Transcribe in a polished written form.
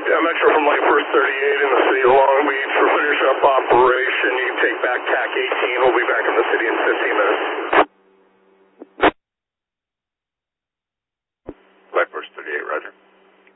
Metro from Light First 38 in the city of Long Beach.